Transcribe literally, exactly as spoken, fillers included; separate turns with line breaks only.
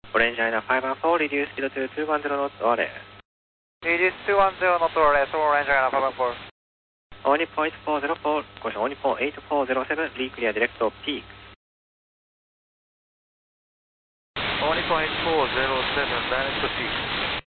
Orange China five one four, reduce speed to two one zero knots, order.
Reduce two one zero knots, order, Orange China five one four.
Only point four zero four, caution only point eight four zero seven, re-clear direct of peak.
Only point four zero seven, direct to peak.